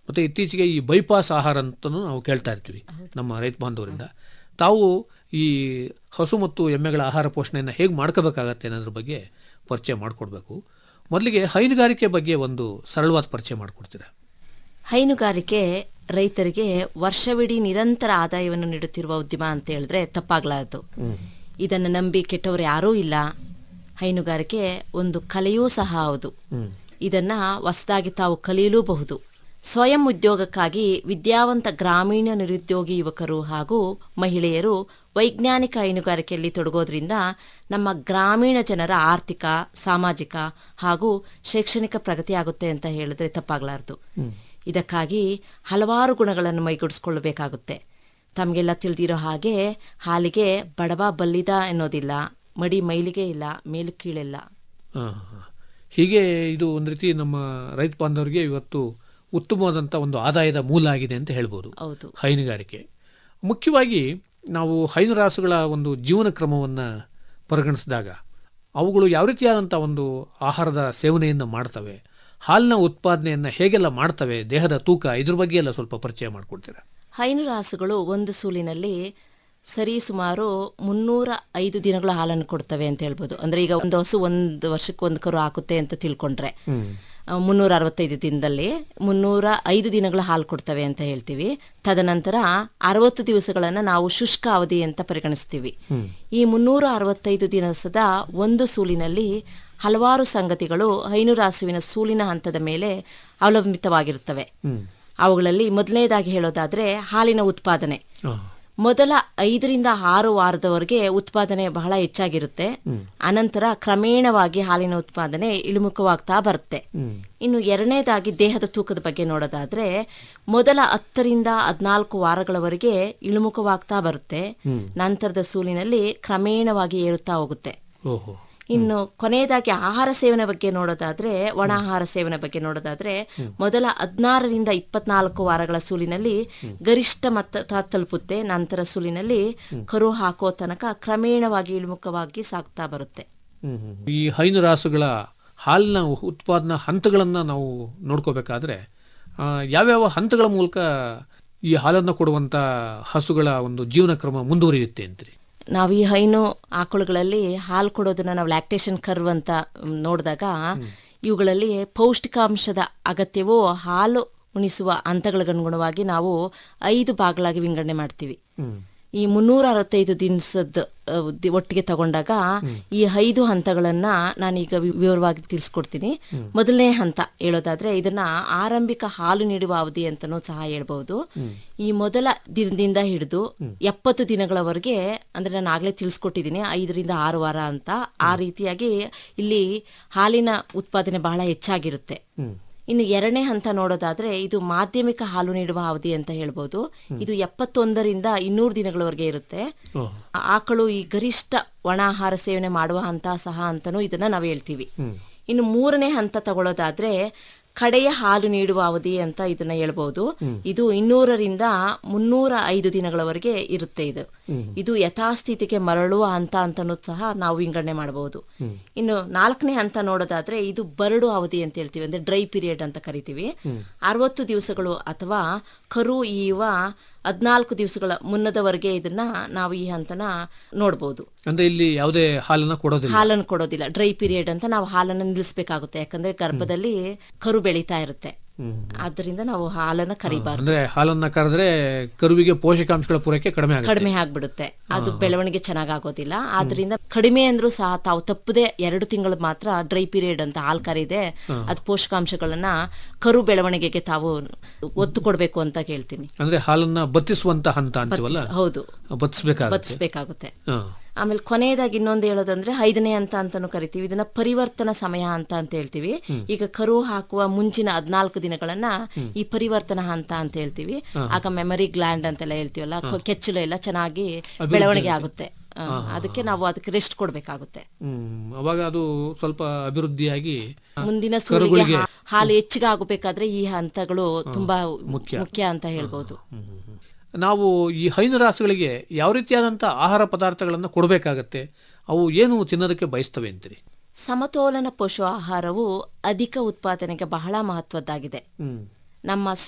ಮತ್ತು ಇತ್ತೀಚೆಗೆ ಈ ಬೈಪಾಸ್ ಆಹಾರ ಅಂತಲೂ ನಾವು ಕೇಳ್ತಾ ಇರ್ತೀವಿ ನಮ್ಮ ರೈತ ಬಾಂಧವರಿಂದ. ತಾವು ಈ ಹಸು ಮತ್ತು ಎಮ್ಮೆಗಳ ಆಹಾರ ಪೋಷಣೆಯನ್ನು ಹೇಗೆ ಮಾಡ್ಕೋಬೇಕಾಗತ್ತೆ ಅನ್ನೋದ್ರ ಬಗ್ಗೆ ಪರಿಚಯ ಮಾಡಿಕೊಡ್ಬೇಕು. ಮೊದಲಿಗೆ ಹೈನುಗಾರಿಕೆ ಬಗ್ಗೆ ಒಂದು ಸರಳವಾದ ಪರಿಚಯ ಮಾಡಿಕೊಡ್ತೀರಾ? ಹೈನುಗಾರಿಕೆ ರೈತರಿಗೆ ವರ್ಷವಿಡೀ ನಿರಂತರ ಆದಾಯವನ್ನು ನೀಡುತ್ತಿರುವ ಉದ್ಯಮ ಅಂತ ಹೇಳಿದ್ರೆ ತಪ್ಪಾಗಲಾರದು. ಇದನ್ನು ನಂಬಿ ಕೆಟ್ಟವರು ಯಾರೂ ಇಲ್ಲ. ಹೈನುಗಾರಿಕೆ ಒಂದು ಕಲೆಯೂ ಸಹ ಹೌದು. ಇದನ್ನ ಹೊಸದಾಗಿ ತಾವು ಕಲಿಯಲೂಬಹುದು. ಸ್ವಯಂ ಉದ್ಯೋಗಕ್ಕಾಗಿ ವಿದ್ಯಾವಂತ ಗ್ರಾಮೀಣ ನಿರುದ್ಯೋಗಿ ಯುವಕರು ಹಾಗೂ ಮಹಿಳೆಯರು ವೈಜ್ಞಾನಿಕ ಹೈನುಗಾರಿಕೆಯಲ್ಲಿ ತೊಡಗೋದ್ರಿಂದ ನಮ್ಮ ಗ್ರಾಮೀಣ ಜನರ ಆರ್ಥಿಕ, ಸಾಮಾಜಿಕ ಹಾಗೂ ಶೈಕ್ಷಣಿಕ ಪ್ರಗತಿ ಆಗುತ್ತೆ ಅಂತ ಹೇಳಿದ್ರೆ ತಪ್ಪಾಗಲಾರದು. ಇದಕ್ಕಾಗಿ ಹಲವಾರು ಗುಣಗಳನ್ನು ಮೈಗೂಡಿಸ್ಕೊಳ್ಬೇಕಾಗುತ್ತೆ. ತಮಗೆಲ್ಲ ತಿಳಿದಿರೋ ಹಾಗೆ ಹಾಲಿಗೆ ಬಡವ ಬಲ್ಲಿದ ಎನ್ನೋದಿಲ್ಲ, ಮಡಿ ಮೈಲಿಗೆ ಇಲ್ಲ, ಮೇಲು ಕೀಳಿಲ್ಲ. ಹೀಗೆ ಇದು ಒಂದು ರೀತಿ ನಮ್ಮ ರೈತ ಬಾಂಧವರಿಗೆ ಇವತ್ತು ಉತ್ತಮವಾದಂಥ ಒಂದು ಆದಾಯದ ಮೂಲ ಆಗಿದೆ ಅಂತ ಹೇಳ್ಬೋದು ಹೈನುಗಾರಿಕೆ. ಮುಖ್ಯವಾಗಿ ನಾವು ಹೈನುರಾಸುಗಳ ಒಂದು ಜೀವನ ಕ್ರಮವನ್ನು ಪರಿಗಣಿಸಿದಾಗ ಅವುಗಳು ಯಾವ ರೀತಿಯಾದಂಥ ಒಂದು ಆಹಾರದ ಸೇವನೆಯನ್ನು ಮಾಡ್ತವೆ, ಹಾಲಿನ ಉತ್ಪಾದನೆಯನ್ನು ಹೇಗೆಲ್ಲ ಮಾಡ್ತವೆ, ದೇಹದ ತೂಕ, ಇದ್ರ ಬಗ್ಗೆ ಎಲ್ಲ ಸ್ವಲ್ಪ ಪರಿಚಯ ಮಾಡಿಕೊಡ್ತೀರಾ? ಹೈನುರಾಸುಗಳು ಒಂದು ಸೂಲಿನಲ್ಲಿ ಸರಿ ಸುಮಾರು 305 ದಿನಗಳ ಹಾಲನ್ನು ಕೊಡ್ತವೆ ಅಂತ ಹೇಳ್ಬೋದು. ಅಂದ್ರೆ ಈಗ ಒಂದು ಹಸು ಒಂದು ವರ್ಷಕ್ಕೆ ಒಂದು ಕರು ಹಾಕುತ್ತೆ ಅಂತ ತಿಳ್ಕೊಂಡ್ರೆ 365 ದಿನದಲ್ಲಿ 305 ದಿನಗಳ ಹಾಲು ಕೊಡ್ತವೆ ಅಂತ ಹೇಳ್ತೀವಿ. ತದನಂತರ 60 ದಿವಸಗಳನ್ನ ನಾವು ಶುಷ್ಕ ಅವಧಿ ಅಂತ ಪರಿಗಣಿಸ್ತೀವಿ. ಈ 365 ದಿವಸದ ಒಂದು ಸೂಲಿನಲ್ಲಿ ಹಲವಾರು ಸಂಗತಿಗಳು ಹೈನುರಾಸುವಿನ ಸೂಲಿನ ಹಂತದ ಮೇಲೆ ಅವಲಂಬಿತವಾಗಿರುತ್ತವೆ. ಅವುಗಳಲ್ಲಿ ಮೊದಲನೇದಾಗಿ ಹೇಳೋದಾದ್ರೆ ಹಾಲಿನ ಉತ್ಪಾದನೆ. ಮೊದಲ 5 ರಿಂದ 6 ವಾರದವರೆಗೆ ಉತ್ಪಾದನೆ ಬಹಳ ಹೆಚ್ಚಾಗಿರುತ್ತೆ. ಅನಂತರ ಕ್ರಮೇಣವಾಗಿ ಹಾಲಿನ ಉತ್ಪಾದನೆ ಇಳಿಮುಖವಾಗ್ತಾ ಬರುತ್ತೆ. ಇನ್ನು ಎರಡನೇದಾಗಿ ದೇಹದ ತೂಕದ ಬಗ್ಗೆ ನೋಡೋದಾದ್ರೆ ಮೊದಲ 10 ರಿಂದ 14 ವಾರಗಳವರೆಗೆ ಇಳಿಮುಖವಾಗ್ತಾ ಬರುತ್ತೆ. ನಂತರದ ಸೂಲಿನಲ್ಲಿ ಕ್ರಮೇಣವಾಗಿ ಏರುತ್ತಾ ಹೋಗುತ್ತೆ. ಇನ್ನು ಕೊನೆಯದಾಗಿ ಆಹಾರ ಸೇವನೆ ಬಗ್ಗೆ ನೋಡೋದಾದ್ರೆ, ಒಣ ಆಹಾರ ಸೇವನೆ ಬಗ್ಗೆ ನೋಡೋದಾದ್ರೆ ಮೊದಲ 16 ರಿಂದ 24 ವಾರಗಳ ಸೂಲಿನಲ್ಲಿ ಗರಿಷ್ಠ ಮಟ್ಟ ತಲುಪುತ್ತೆ. ನಂತರ ಸೂಲಿನಲ್ಲಿ ಕರು ಹಾಕೋ ತನಕ ಕ್ರಮೇಣವಾಗಿ ಇಳಿಮುಖವಾಗಿ ಸಾಗ್ತಾ ಬರುತ್ತೆ. ಈ ಹೈನುರಾಸುಗಳ ಹಾಲಿನ ಉತ್ಪಾದನಾ ಹಂತಗಳನ್ನ ನಾವು ನೋಡ್ಕೋಬೇಕಾದ್ರೆ ಯಾವ್ಯಾವ ಹಂತಗಳ ಮೂಲಕ ಈ ಹಾಲನ್ನು ಕೊಡುವಂತ ಹಸುಗಳ ಒಂದು ಜೀವನ ಕ್ರಮ ಮುಂದುವರಿಯುತ್ತೆ ಅಂತೀರಿ? ನಾವು ಈ ಹೈನು ಆಕಳುಗಳಲ್ಲಿ ಹಾಲು ಕೊಡೋದನ್ನ ನಾವು ಲ್ಯಾಕ್ಟೇಷನ್ ಕರ್ವ್ ಅಂತ ನೋಡಿದಾಗ ಇವುಗಳಲ್ಲಿ ಪೌಷ್ಟಿಕಾಂಶದ ಅಗತ್ಯವು ಹಾಲು ಉಣಿಸುವ ಹಂತಗಳಿಗನುಗುಣವಾಗಿ ನಾವು 5 ಭಾಗಗಳಾಗಿ ವಿಂಗಡಣೆ ಮಾಡ್ತೀವಿ. ಈ 365 ದಿನಸದ ಒಟ್ಟಿಗೆ ತಗೊಂಡಾಗ ಈ 5 ಹಂತಗಳನ್ನ ನಾನೀಗ ವಿವರವಾಗಿ ತಿಳಿಸ್ಕೊಡ್ತೀನಿ. ಮೊದಲನೇ ಹಂತ ಹೇಳೋದಾದ್ರೆ ಇದನ್ನ ಆರಂಭಿಕ ಹಾಲು ನೀಡುವ ಅವಧಿ ಅಂತನೂ ಸಹ ಹೇಳ್ಬಹುದು. ಈ ಮೊದಲ ದಿನದಿಂದ ಹಿಡಿದು 70 ದಿನಗಳವರೆಗೆ, ಅಂದ್ರೆ ನಾನು ಆಗ್ಲೇ ತಿಳಿಸ್ಕೊಟ್ಟಿದ್ದೀನಿ 5 ರಿಂದ 6 ವಾರ ಅಂತ. ಆ ರೀತಿಯಾಗಿ ಇಲ್ಲಿ ಹಾಲಿನ ಉತ್ಪಾದನೆ ಬಹಳ ಹೆಚ್ಚಾಗಿರುತ್ತೆ. ಇನ್ನು ಎರಡನೇ ಹಂತ ನೋಡೋದಾದ್ರೆ ಇದು ಮಾಧ್ಯಮಿಕ ಹಾಲು ನೀಡುವ ಅವಧಿ ಅಂತ ಹೇಳ್ಬೋದು. ಇದು 71 ರಿಂದ 200 ದಿನಗಳವರೆಗೆ ಇರುತ್ತೆ. ಆಕಳು ಈ ಗರಿಷ್ಠ ಒಣ ಆಹಾರ ಸೇವನೆ ಮಾಡುವ ಹಂತ ಸಹ ಅಂತಾನೂ ಇದನ್ನ ನಾವು ಹೇಳ್ತೀವಿ. ಇನ್ನು ಮೂರನೇ ಹಂತ ತಗೊಳ್ಳೋದಾದ್ರೆ ಕಡೆಯ ಹಾಲು ನೀಡುವ ಅವಧಿ ಅಂತ ಇದನ್ನ ಹೇಳ್ಬಹುದು. ಇದು 200 ರಿಂದ 305 ದಿನಗಳವರೆಗೆ ಇರುತ್ತೆ. ಇದು ಯಥಾಸ್ಥಿತಿಗೆ ಮರಳುವ ಹಂತ ಅಂತನೂ ಸಹ ನಾವು ವಿಂಗಡಣೆ ಮಾಡಬಹುದು. ಇನ್ನು 4ನೇ ಹಂತ ನೋಡೋದಾದ್ರೆ ಇದು ಬರಡು ಅವಧಿ ಅಂತ ಹೇಳ್ತೀವಿ, ಅಂದ್ರೆ ಡ್ರೈ ಪೀರಿಯಡ್ ಅಂತ ಕರಿತೀವಿ. 60 ದಿವಸಗಳು ಅಥವಾ ಕರು ಈಯುವ 14 ದಿವಸಗಳ ಮುನ್ನದವರೆಗೆ ಇದನ್ನ ನಾವು ಈ ಹಂತನ ನೋಡಬಹುದು. ಅಂದ್ರೆ ಇಲ್ಲಿ ಯಾವುದೇ ಹಾಲನ್ನು ಕೊಡೋದಿಲ್ಲ. ಡ್ರೈ ಪೀರಿಯಡ್ ಅಂತ ನಾವು ಹಾಲನ್ನು ನಿಲ್ಲಿಸಬೇಕಾಗುತ್ತೆ. ಯಾಕಂದ್ರೆ ಗರ್ಭದಲ್ಲಿ ಕರು ಬೆಳೀತಾ ಇರುತ್ತೆ. ಆದ್ದರಿಂದ ನಾವು ಹಾಲನ್ನ ಕರಿಬಾರ್ದು. ಅಂದ್ರೆ ಹಾಲನ್ನ ಕರೆದ್ರೆ ಕರುವಿಗೆ ಪೋಷಕಾಂಶಗಳ ಪೂರೈಕೆ ಕಡಿಮೆ ಆಗ್ಬಿಡುತ್ತೆ. ಅದು ಬೆಳವಣಿಗೆ ಚೆನ್ನಾಗಾಗೋದಿಲ್ಲ. ಆದ್ರಿಂದ ಕಡಿಮೆ ಅಂದ್ರೂ ಸಹ ತಾವು ತಪ್ಪದೆ 2 ತಿಂಗಳು ಮಾತ್ರ ಡ್ರೈ ಪೀರಿಯಡ್ ಅಂತ ಹಾಲು ಕರೀದೆ ಅದು ಪೋಷಕಾಂಶಗಳನ್ನ ಕರು ಬೆಳವಣಿಗೆಗೆ ತಾವು ಒತ್ತು ಕೊಡ್ಬೇಕು ಅಂತ ಕೇಳ್ತೀನಿ. ಅಂದ್ರೆ ಹಾಲನ್ನ ಬತ್ತಿಸುವಂತ ಹಂತ ಅಂತೀವಲ್ಲ, ಹೌದು, ಬತ್ತಿಸಬೇಕಾಗುತ್ತೆ. ಆಮೇಲೆ ಕೊನೆಯದಾಗಿ ಇನ್ನೊಂದು ಹೇಳೋದಂದ್ರೆ 5ನೇ ಹಂತ ಅಂತಾನು ಕರಿತೀವಿ. ಇದನ್ನ ಪರಿವರ್ತನಾ ಸಮಯ ಅಂತ ಹೇಳ್ತೀವಿ. ಈಗ ಕರು ಹಾಕುವ ಮುಂಚಿನ 14 ದಿನಗಳನ್ನ ಈ ಪರಿವರ್ತನಾ ಹಂತ ಅಂತ ಹೇಳ್ತೀವಿ. ಆಗ ಮೆಮರಿ ಗ್ಲ್ಯಾಂಡ್ ಅಂತೆಲ್ಲ ಹೇಳ್ತೀವಲ್ಲ, ಕೆಚ್ಚಲು ಎಲ್ಲ ಚೆನ್ನಾಗಿ ಬೆಳವಣಿಗೆ ಆಗುತ್ತೆ. ಅದಕ್ಕೆ ನಾವು ಅದಕ್ಕೆ ರೆಸ್ಟ್ ಕೊಡ್ಬೇಕಾಗುತ್ತೆ. ಅವಾಗ ಅದು ಸ್ವಲ್ಪ ಅಭಿವೃದ್ಧಿಯಾಗಿ ಮುಂದಿನ ಸೂಲಿಗೆ ಹಾಲು ಹೆಚ್ಚಿಗೆ ಆಗಬೇಕಾದ್ರೆ ಈ ಹಂತಗಳು ತುಂಬಾ ಮುಖ್ಯ ಅಂತ ಹೇಳ್ಬೋದು. ನಾವು ಈ ಹೈನುರಾಸುಗಳಿಗೆ ಯಾವ ರೀತಿಯಾದಂಥ ಆಹಾರ ಪದಾರ್ಥಗಳನ್ನು ಕೊಡಬೇಕಾಗತ್ತೆ, ಅವು ಏನು ತಿನ್ನೋದಕ್ಕೆ ಬಯಸ್ತವೆ ಅಂತೀರಿ? ಸಮತೋಲನ ಪಶು ಆಹಾರವು ಅಧಿಕ ಉತ್ಪಾದನೆಗೆ ಬಹಳ ಮಹತ್ವದ್ದಾಗಿದೆ. ನಮ್ಮ